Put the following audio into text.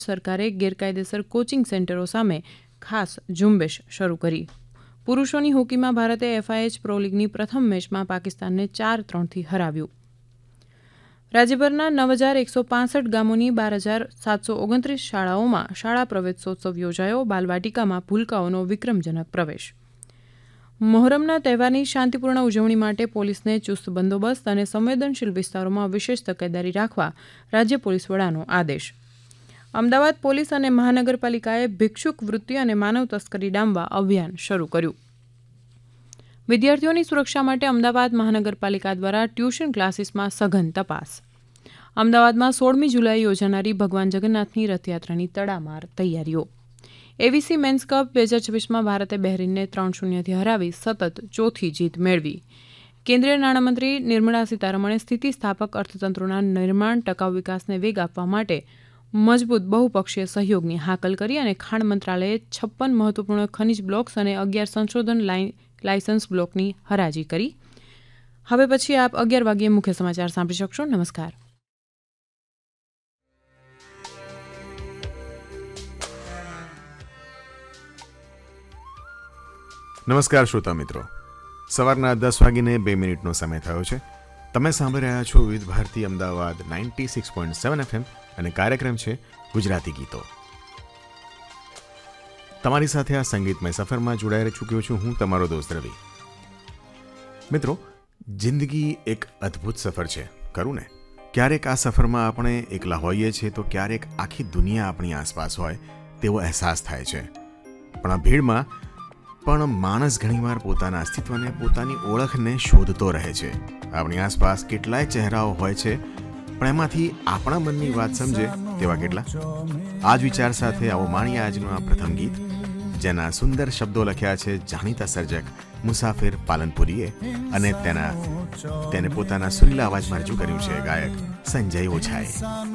સરકારે ગેરકાયદેસર કોચિંગ સેન્ટરો સામે ખાસ ઝુંબેશ શરૂ કરી. પુરુષોની હોકીમાં ભારતે FIH પ્રો લીગની પ્રથમ મેચમાં પાકિસ્તાનને 4-3થી હરાવ્યું. રાજ્યભરના 9,165 ગામોની 12,729 શાળાઓમાં શાળા પ્રવેશોત્સવ યોજાયો. બાલવાટિકામાં ભૂલકાઓનો વિક્રમજનક પ્રવેશ. મોહરમના તહેવારની શાંતિપૂર્ણ ઉજવણી માટે પોલીસને ચુસ્ત બંદોબસ્ત અને સંવેદનશીલ વિસ્તારોમાં વિશેષ તકેદારી રાખવા રાજ્ય પોલીસ વડાનો આદેશ. અમદાવાદ પોલીસ અને મહાનગરપાલિકાએ ભિક્ષુક વૃત્તિ અને માનવ તસ્કરી ડામવા અભિયાન શરૂ કર્યું. વિદ્યાર્થીઓની સુરક્ષા માટે અમદાવાદ મહાનગરપાલિકા દ્વારા ટ્યુશન ક્લાસીસમાં સઘન તપાસ. અમદાવાદમાં 16મી જુલાઈ યોજાનારી ભગવાન જગન્નાથની રથયાત્રાની તડામાર તૈયારીઓ. ABC મેન્સ કપ 2026માં ભારતે બહેરીનને 3-0થી હરાવી સતત ચોથી જીત મેળવી. કેન્દ્રીય નાણામંત્રી નિર્મલા સીતારમણે સ્થિતિસ્થાપક અર્થતંત્રોના નિર્માણ ટકાઉ વિકાસને વેગ આપવા માટે મજબૂત બહુપક્ષીય સહયોગની હાકલ કરી અને ખાણ મંત્રાલયે 56 મહત્વપૂર્ણ ખનિજ બ્લોક્સ અને 11 સંશોધન લાયસન્સ બ્લોકની હરાજી કરી. હવે પછી આપ 11 વાગ્યે મુખ્ય સમાચાર સાંભળી શકશો. નમસ્કાર. નમસ્કાર શ્રોતા મિત્રો, સવારના 10:02 સમય થયો છે. તમે સાંભળી રહ્યા છો વિવિધ ભારતી અમદાવાદ 96.7 FM અને કાર્યક્રમ છે ગુજરાતી ગીતો. તમારી સાથે આ સંગીતમય સફરમાં જોડાઈ ચૂક્યો છું હું, તમારો દોસ્ત રવિ. મિત્રો, જિંદગી એક અદ્ભુત સફર છે, ખરું ને? ક્યારેક આ સફરમાં આપણે એકલા હોઈએ છીએ તો ક્યારેક આખી દુનિયા આપણી આસપાસ હોય તેવો અહેસાસ થાય છે. પણ આ ભીડમાં પણ માણસ ઘણીવાર પોતાના અસ્તિત્વને, પોતાની ઓળખને શોધતો રહે છે. આપણી આસપાસ કેટલાય ચહેરાઓ હોય છે, પણ એમાંથી આપણા મનની વાત સમજે તેવા કેટલા? આ જ વિચાર સાથે આવો માણીએ આજનું આ પ્રથમ ગીત, જેના સુંદર શબ્દો લખ્યા છે જાણીતા સર્જક મુસાફિર પાલનપુરીએ અને તેને પોતાના સુરીલા અવાજમાં રજૂ કર્યું છે ગાયક સંજય ઓઝાએ.